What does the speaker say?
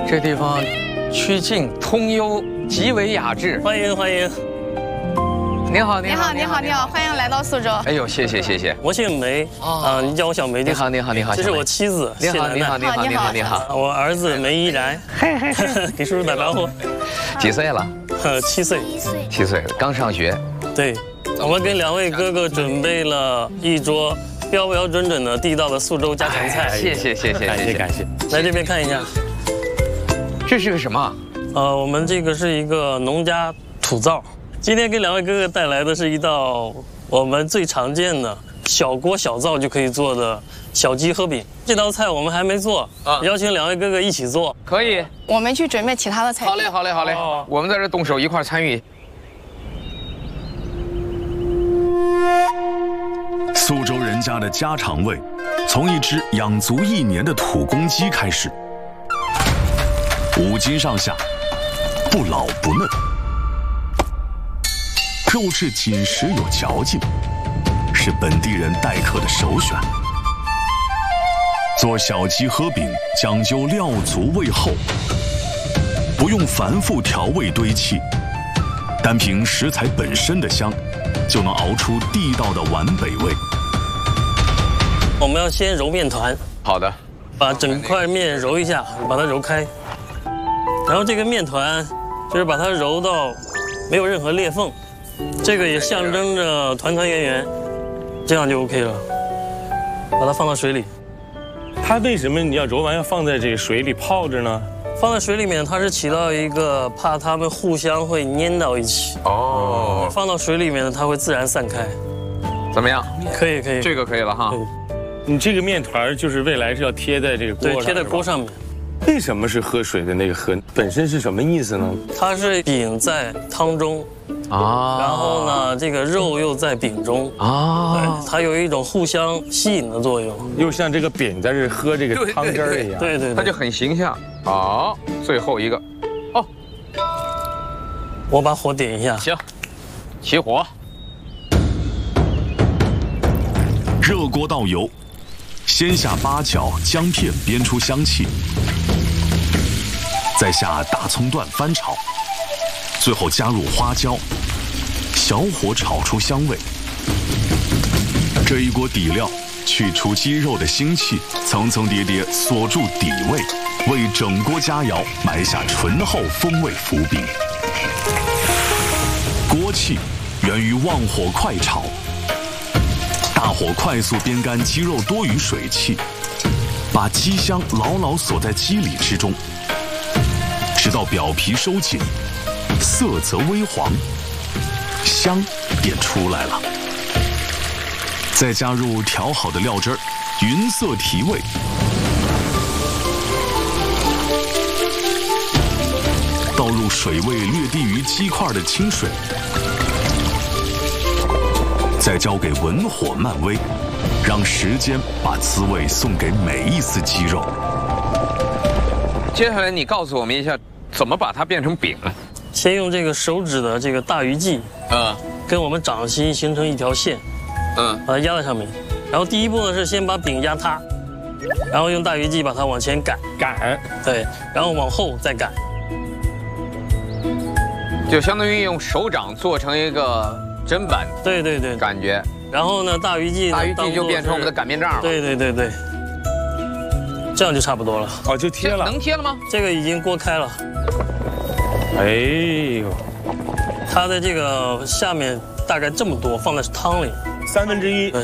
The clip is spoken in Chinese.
这地方曲径通幽，极为雅致。 欢迎欢迎。 您好， 你好，你好，你好，欢迎来到苏州。 哎呦，谢谢谢谢。 我姓梅啊，你叫我小梅就。 你好，你好，你好。 这是我妻子。 你好，你好，你好，你好，你好。 我儿子梅依然。给叔叔打招呼。 几岁了 ？7岁。 7岁，刚上学。 对，我们给2位哥哥准备了一桌标标准准的地道的苏州家常菜。 谢谢谢谢谢谢感谢。来这边看一下， 这是个什么？ 我们这个是一个农家土灶。今天给2位哥哥带来的是一道我们最常见的小锅小灶就可以做的小鸡喝饼。这道菜我们还没做，邀请2位哥哥一起做。 可以， 我们去准备其他的菜。 好嘞，好嘞，好嘞。我们在这动手一块参与。 苏州人家的家常味，从一只养足1年的土公鸡开始，5斤上下，不老不嫩。肉质紧实有嚼劲，是本地人待客的首选。做小鸡喝饼讲究料足味厚，不用繁复调味堆砌，单凭食材本身的香，就能熬出地道的皖北味。 我们要先揉面团。 好的。 把整块面揉一下，把它揉开。然后这个面团就是把它揉到没有任何裂缝。这个也象征着团团圆圆，这样就 OK 了。把它放到水里。 它为什么你要揉完要放在这个水里泡着呢？ 放在水里面，它是起到一个怕它们互相会粘到一起。哦。放到水里面呢，它会自然散开。 怎么样？ 可以可以。 这个可以了哈。 你这个面团就是未来是要贴在这个锅上。 对，贴在锅上面。 为什么是喝水的那个喝？本身是什么意思呢？ 它是饼在汤中。然后呢，这个肉又在饼中对，它有一种互相吸引的作用， 又像这个饼在这喝这个汤汁儿一样， 对， 它就很形象。好，最后一个， 我把火点一下， 行，起火， 热锅倒油，先下八角、姜片煸出香气，再下大葱段翻炒。最后加入花椒，小火炒出香味。这一锅底料去除鸡肉的腥气，层层叠叠锁住底味，为整锅佳肴埋下醇厚风味伏笔。锅气源于旺火快炒，大火快速煸干鸡肉多余水汽，把鸡香牢牢锁在肌理之中，直到表皮收紧。色泽微黄，香便出来了。再加入调好的料汁儿，匀色提味。倒入水位略低于鸡块的清水，再交给文火慢煨，让时间把滋味送给每一丝鸡肉。 接下来你告诉我们一下，怎么把它变成饼？ 先用这个手指的这个大鱼际，跟我们掌心形成一条线，把它压在上面。然后第一步呢是先把饼压塌，然后用大鱼际把它往前擀，对，然后往后再擀， 就相当于用手掌做成一个砧板， 对， 感觉。 然后呢，大鱼际就变成我们的擀面杖了， 对，这样就差不多了。 哦，就贴了， 能贴了吗？ 这个已经锅开了。 哎呦， 它的这个下面大概这么多，放在汤里， 1/3。